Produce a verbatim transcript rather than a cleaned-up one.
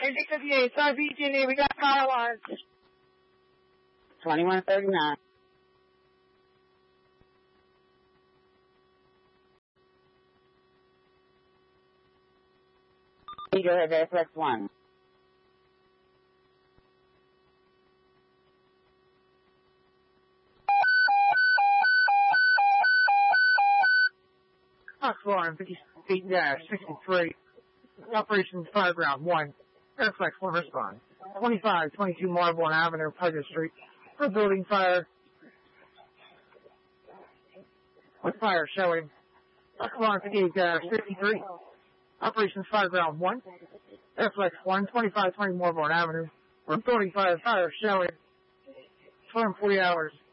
six fifty-eight, South Beach, India, we got fire alarms. twenty-one thirty-nine. Go ahead, Airflex one. Fox Alarm, fifty-eight sixty-three, Operation Fireground one, Airflex one respond. twenty-five twenty-two Marlborough Avenue, Pleasure Street, for building fire. With fire showing. Fox Alarm, fifty-eight fifty-three, Operation Fireground one, Airflex one, twenty-five twenty Marlborough Avenue, for building fire, fire showing. Firm forty hours.